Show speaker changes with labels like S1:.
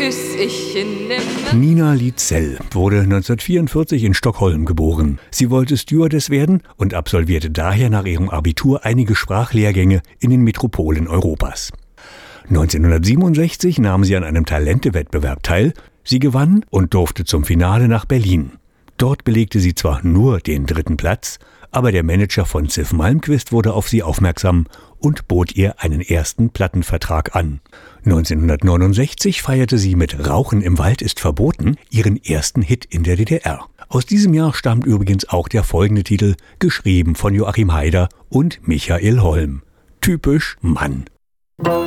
S1: bis ich in
S2: Nina Lietzell wurde 1944 in Stockholm geboren. Sie wollte Stewardess werden und absolvierte daher nach ihrem Abitur einige Sprachlehrgänge in den Metropolen Europas. 1967 nahm sie an einem Talentewettbewerb teil. Sie gewann und durfte zum Finale nach Berlin. Dort belegte sie zwar nur den 3. Platz, aber der Manager von Ziff Malmkvist wurde auf sie aufmerksam und bot ihr einen ersten Plattenvertrag an. 1969 feierte sie mit Rauchen im Wald ist verboten ihren ersten Hit in der DDR. Aus diesem Jahr stammt übrigens auch der folgende Titel, geschrieben von Joachim Haider und Michael Holm. Typisch Mann.